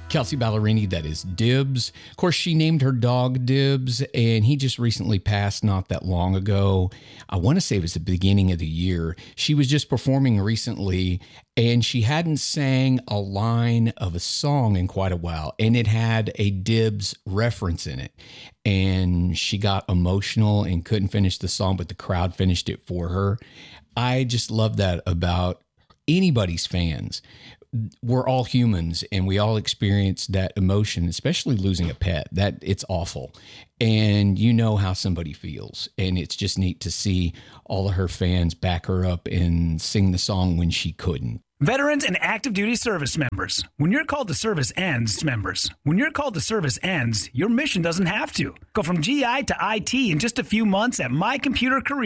Kelsey Ballerini, that is Dibs. Of course, she named her dog Dibs, and he just recently passed not that long ago. I want to say it was the beginning of the year. She was just performing recently, and she hadn't sang a line of a song in quite a while, and it had a Dibs reference in it. And she got emotional and couldn't finish the song, but the crowd finished it for her. I just love that about anybody's fans. We're all humans and we all experience that emotion, especially losing a pet. That it's awful. And you know how somebody feels. And it's just neat to see all of her fans back her up and sing the song when she couldn't. Veterans and active duty service members. When your call to service ends, when your call to service ends, your mission doesn't have to. Go from GI to IT in just a few months at My Computer Career.